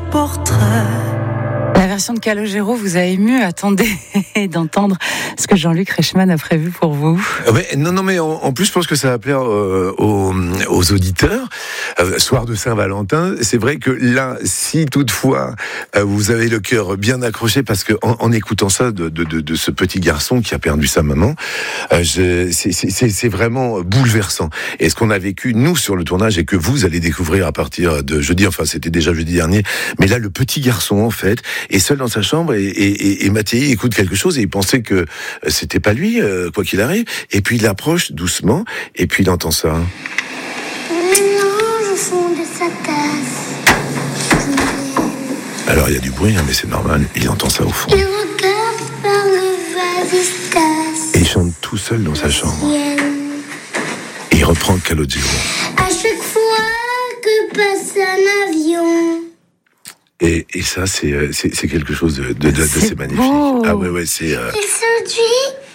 portrait. La version de Calogero vous a ému. Attendez d'entendre ce que Jean-Luc Reichmann a prévu pour vous. Non, mais en plus, je pense que ça va plaire aux auditeurs. Soir de Saint-Valentin, c'est vrai que là, si toutefois vous avez le cœur bien accroché, parce que en écoutant ça de ce petit garçon qui a perdu sa maman, c'est vraiment bouleversant. Et ce qu'on a vécu nous sur le tournage et que vous allez découvrir à partir de jeudi, enfin c'était déjà jeudi dernier, mais là le petit garçon en fait est seul dans sa chambre et Mathieu écoute quelque chose et il pensait que c'était pas lui, quoi qu'il arrive, et puis il approche doucement et puis il entend ça. Mélange au fond de sa tasse. Alors il y a du bruit, mais c'est normal, il entend ça au fond. Il regarde par le vasistas. Et il chante tout seul dans sa chambre. Et il reprend Calogero. À chaque fois que passe un avion. Et ça, c'est quelque chose d'assez magnifique. Beau. Ah ouais, c'est... Il se dit